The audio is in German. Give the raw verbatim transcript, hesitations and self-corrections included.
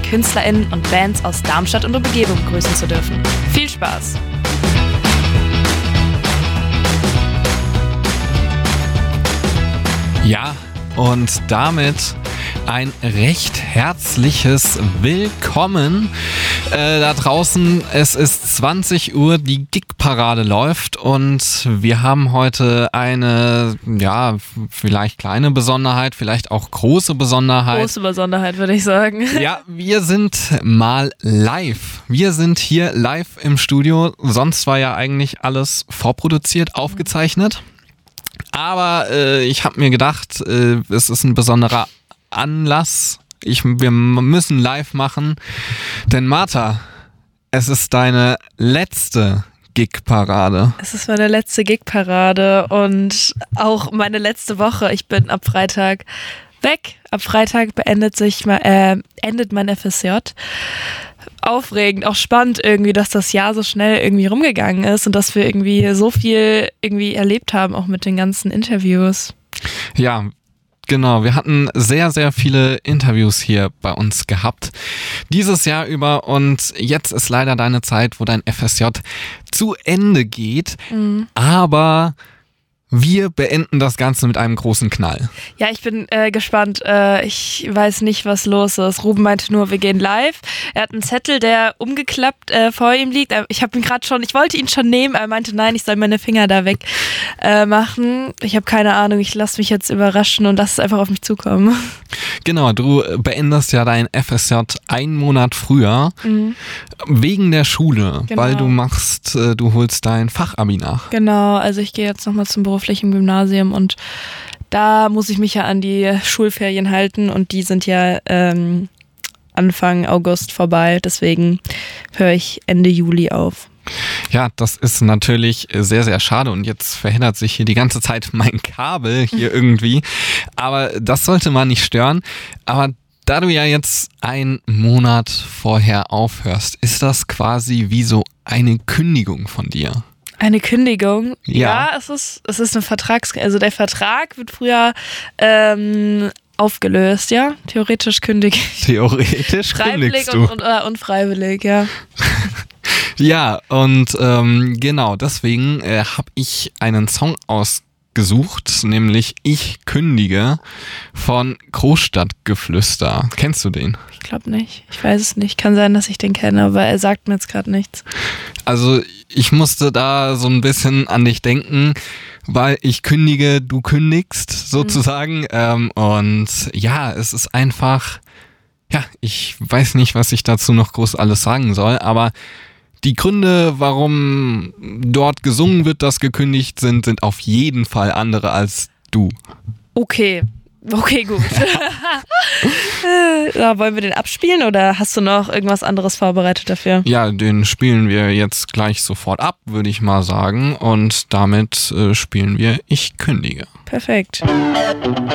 KünstlerInnen und Bands aus Darmstadt und Umgebung begrüßen zu dürfen. Viel Spaß! Ja, und damit ein recht herzliches Willkommen äh, da draußen. Es ist zwanzig Uhr, die Gig-Parade läuft und wir haben heute eine, ja, vielleicht kleine Besonderheit, vielleicht auch große Besonderheit. Große Besonderheit, würde ich sagen. Ja, wir sind mal live. Wir sind hier live im Studio. Sonst war ja eigentlich alles vorproduziert, aufgezeichnet. Aber äh, ich habe mir gedacht, äh, es ist ein besonderer Anlass. Ich, wir müssen live machen. Denn Martha, es ist deine letzte Gig-Parade. Es ist meine letzte Gig-Parade und auch meine letzte Woche. Ich bin ab Freitag weg. Ab Freitag beendet sich, äh, endet mein F S J. Aufregend, auch spannend irgendwie, dass das Jahr so schnell irgendwie rumgegangen ist und dass wir irgendwie so viel irgendwie erlebt haben, auch mit den ganzen Interviews. Ja, genau. Wir hatten sehr, sehr viele Interviews hier bei uns gehabt dieses Jahr über und jetzt ist leider deine Zeit, wo dein F S J zu Ende geht, mhm. aber wir beenden das Ganze mit einem großen Knall. Ja, ich bin äh, gespannt. Äh, ich weiß nicht, was los ist. Ruben meinte nur, wir gehen live. Er hat einen Zettel, der umgeklappt äh, vor ihm liegt. Ich habe ihn gerade schon, ich wollte ihn schon nehmen. Er meinte, nein, ich soll meine Finger da weg äh, machen. Ich habe keine Ahnung. Ich lasse mich jetzt überraschen und lasse es einfach auf mich zukommen. Genau, du beendest ja dein F S J einen Monat früher mhm. wegen der Schule, genau. Weil du machst, äh, du holst dein Fachabi nach. Genau, also ich gehe jetzt nochmal zum beruflichen Gymnasium und da muss ich mich ja an die Schulferien halten und die sind ja ähm, Anfang August vorbei, deswegen höre ich Ende Juli auf. Ja, das ist natürlich sehr, sehr schade und jetzt verhindert sich hier die ganze Zeit mein Kabel hier irgendwie, aber das sollte man nicht stören, aber da du ja jetzt einen Monat vorher aufhörst, ist das quasi wie so eine Kündigung von dir? Eine Kündigung? Ja, ja es ist, es ist ein Vertrags... Also der Vertrag wird früher ähm, aufgelöst, ja? Theoretisch kündige ich. Theoretisch kündigst du. Und, und, oder unfreiwillig, ja. Ja, und ähm, genau, deswegen äh, habe ich einen Song ausgesucht, nämlich Ich kündige von Großstadtgeflüster. Kennst du den? Ich glaube nicht. Ich weiß es nicht. Kann sein, dass ich den kenne, aber er sagt mir jetzt gerade nichts. Also ich musste da so ein bisschen an dich denken, weil ich kündige, du kündigst sozusagen. Mhm. Ähm, und ja, es ist einfach, ja, ich weiß nicht, was ich dazu noch groß alles sagen soll, aber die Gründe, warum dort gesungen wird, dass gekündigt sind, sind auf jeden Fall andere als du. Okay. Okay, gut. Ja, wollen wir den abspielen oder hast du noch irgendwas anderes vorbereitet dafür? Ja, den spielen wir jetzt gleich sofort ab, würde ich mal sagen. Und damit äh, spielen wir Ich kündige. Perfekt.